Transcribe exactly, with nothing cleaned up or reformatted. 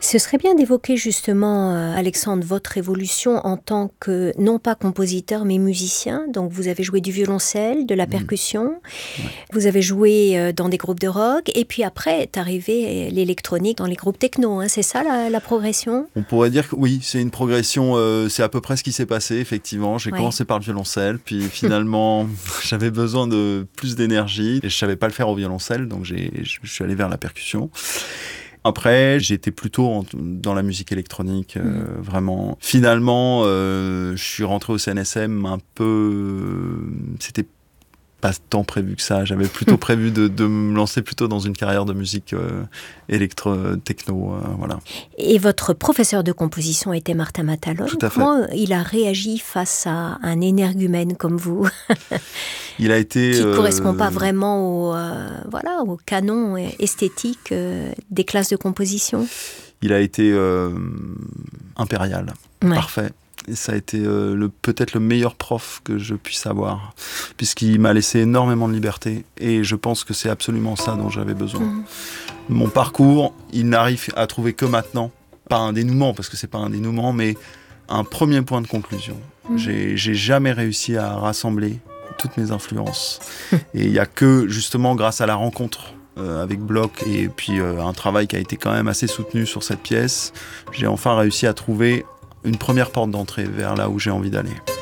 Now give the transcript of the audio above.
Ce serait bien d'évoquer justement, euh, Alexandre, votre évolution en tant que, non pas compositeur, mais musicien. Donc vous avez joué du violoncelle, de la Mmh. percussion, Ouais. vous avez joué euh, dans des groupes de rock, et puis après est arrivé l'électronique dans les groupes techno, hein, c'est ça la, la progression? On pourrait dire que oui, c'est une progression, euh, c'est à peu près ce qui s'est passé, effectivement. J'ai Ouais. commencé par le violoncelle, puis finalement, j'avais besoin de plus d'énergie, et je savais pas le faire au violoncelle, donc j'ai, je suis allé vers la percussion. Après, j'étais plutôt en, dans la musique électronique, euh, mmh. vraiment. Finalement, euh, je suis rentré au C N S M un peu... C'était pas tant prévu que ça. J'avais plutôt prévu de, de me lancer plutôt dans une carrière de musique euh, électro-techno, euh, voilà. Et votre professeur de composition était Martin Matalone. Tout à fait. Comment il a réagi face à un énergumène comme vous? Il a été... Qui ne euh... correspond pas vraiment au, euh, voilà, au canon esthétique euh, des classes de composition? Il a été euh, impérial, ouais. Parfait. Et ça a été euh, le, peut-être le meilleur prof que je puisse avoir, puisqu'il m'a laissé énormément de liberté, et je pense que c'est absolument ça dont j'avais besoin. Mmh. Mon parcours, il n'arrive à trouver que maintenant, pas un dénouement, parce que c'est pas un dénouement, mais un premier point de conclusion. Mmh. J'ai, j'ai jamais réussi à rassembler toutes mes influences, et il y a que justement grâce à la rencontre euh, avec Bloch, et puis euh, un travail qui a été quand même assez soutenu sur cette pièce, j'ai enfin réussi à trouver une première porte d'entrée vers là où j'ai envie d'aller.